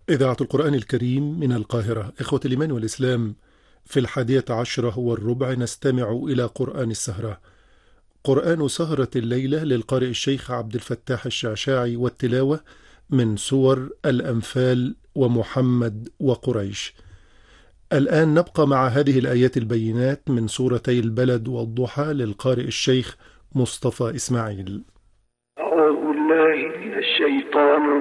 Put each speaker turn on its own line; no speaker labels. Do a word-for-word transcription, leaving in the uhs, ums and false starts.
إذاعة القرآن الكريم من القاهرة. إخوة الإيمان والإسلام، في الحادية عشرة والربع نستمع إلى قرآن السهرة. قرآن سهرة الليلة للقارئ الشيخ عبد الفتاح الشعشاعي، والتلاوة من سور الأنفال ومحمد وقريش. الآن نبقى مع هذه الآيات البينات من سورتي البلد والضحى للقارئ الشيخ مصطفى إسماعيل.
أعوذ بالله من الشيطان